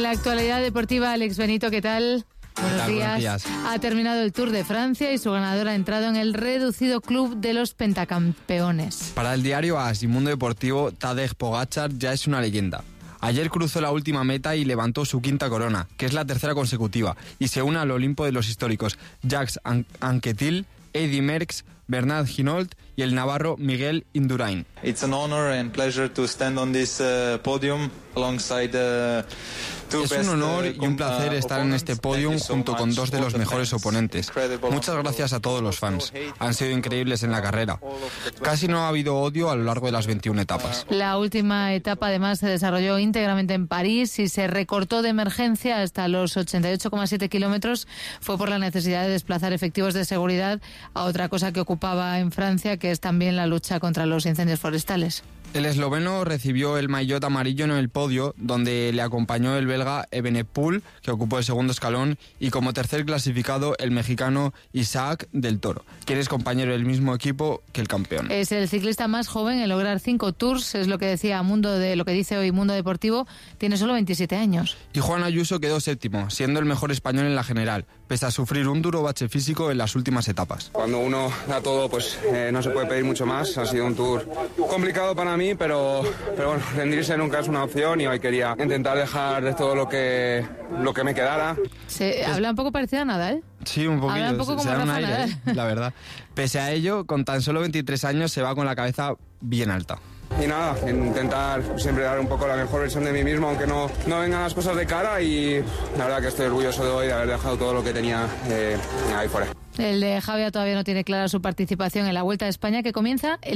En la actualidad deportiva, Alex Benito, ¿qué tal? Buenos días. Ha terminado el Tour de Francia y su ganador ha entrado en el reducido club de los pentacampeones. Para el diario AS y Mundo Deportivo, Tadej Pogačar ya es una leyenda. Ayer cruzó la última meta y levantó su quinta corona, que es la tercera consecutiva, y se une al Olimpo de los históricos Jacques Anquetil, Eddy Merckx, Bernard Hinault y el navarro Miguel Indurain. It's an honor and pleasure to stand on this podium alongside Es un honor y un placer estar en este podium junto con dos de los mejores oponentes. Muchas gracias a todos los fans. Han sido increíbles en la carrera. Casi no ha habido odio a lo largo de las 21 etapas. La última etapa además se desarrolló íntegramente en París y se recortó de emergencia hasta los 88,7 kilómetros. Fue por la necesidad de desplazar efectivos de seguridad a otra cosa que ocupaba en Francia, que es también la lucha contra los incendios forestales. El esloveno recibió el maillot amarillo en el podio, donde le acompañó el belga Evenepoel, que ocupó el segundo escalón, y como tercer clasificado el mexicano Isaac del Toro, quien es compañero del mismo equipo que el campeón. Es el ciclista más joven en lograr 5 Tours, es lo que dice hoy Mundo Deportivo, tiene solo 27 años. Y Juan Ayuso quedó séptimo, siendo el mejor español en la general, pese a sufrir un duro bache físico en las últimas etapas. Cuando uno da todo, pues no se puede pedir mucho más. Ha sido un Tour complicado para mí, pero bueno, rendirse nunca es una opción y hoy quería intentar dejar de todo lo que me quedara. Habla un poco parecido a Nadal, ¿eh? Sí, un poquillo. Habla un poco como se da un Rafa aire, Nadal. la verdad. Pese a ello, con tan solo 23 años se va con la cabeza bien alta. Y nada, intentar siempre dar un poco la mejor versión de mí mismo, aunque no vengan las cosas de cara, y la verdad que estoy orgulloso de hoy de haber dejado todo lo que tenía ahí fuera. El de Javier todavía no tiene clara su participación en la Vuelta a España, que comienza el